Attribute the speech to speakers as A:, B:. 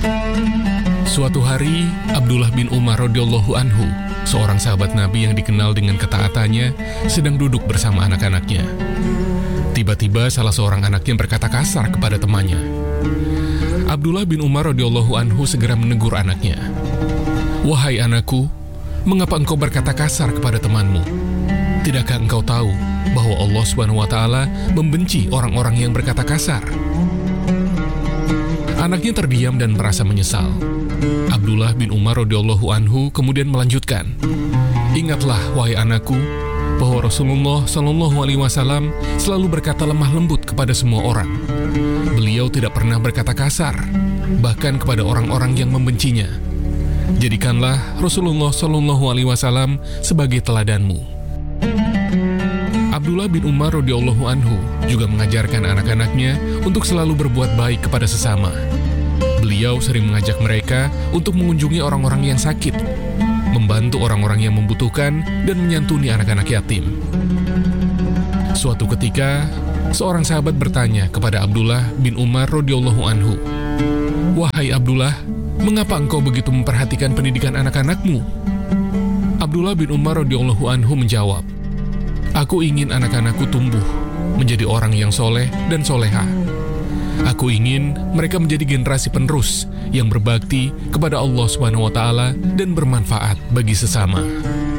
A: Suatu hari, Abdullah bin Umar radhiyallahu anhu, seorang sahabat Nabi yang dikenal dengan ketaatannya, sedang duduk bersama anak-anaknya. Tiba-tiba salah seorang anaknya berkata kasar kepada temannya. Abdullah bin Umar radhiyallahu anhu segera menegur anaknya. "Wahai anakku, mengapa engkau berkata kasar kepada temanmu? Tidakkah engkau tahu bahwa Allah SWT membenci orang-orang yang berkata kasar?" Anaknya terdiam dan merasa menyesal. Abdullah bin Umar radhiyallahu anhu kemudian melanjutkan, "Ingatlah, wahai anakku, bahwa Rasulullah SAW selalu berkata lemah lembut kepada semua orang. Beliau tidak pernah berkata kasar, bahkan kepada orang-orang yang membencinya. Jadikanlah Rasulullah SAW sebagai teladanmu." Abdullah bin Umar radhiyallahu anhu juga mengajarkan anak-anaknya untuk selalu berbuat baik kepada sesama. Beliau sering mengajak mereka untuk mengunjungi orang-orang yang sakit, membantu orang-orang yang membutuhkan, dan menyantuni anak-anak yatim. Suatu ketika, seorang sahabat bertanya kepada Abdullah bin Umar radhiyallahu anhu, "Wahai Abdullah, mengapa engkau begitu memperhatikan pendidikan anak-anakmu?" Abdullah bin Umar radhiyallahu anhu menjawab, "Aku ingin anak-anakku tumbuh menjadi orang yang soleh dan soleha. Aku ingin mereka menjadi generasi penerus yang berbakti kepada Allah SWT dan bermanfaat bagi sesama."